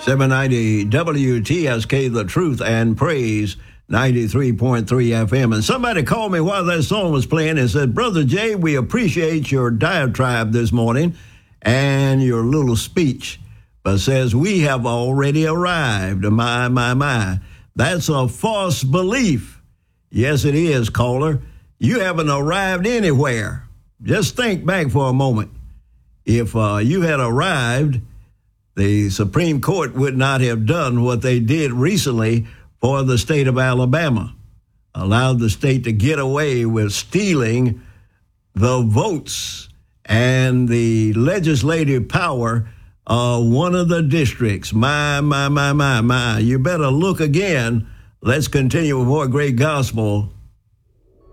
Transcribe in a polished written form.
790 WTSK, The Truth and Praise, 93.3 FM. And somebody called me while that song was playing and said, Brother Jay, we appreciate your diatribe this morning and your little speech, but says we have already arrived. My. That's a false belief. Yes, it is, caller. You haven't arrived anywhere. Just think back for a moment. If you had arrived, the Supreme Court would not have done what they did recently for the state of Alabama, allowed the state to get away with stealing the votes and the legislative power of one of the districts. My. You better look again. Let's continue with more great gospel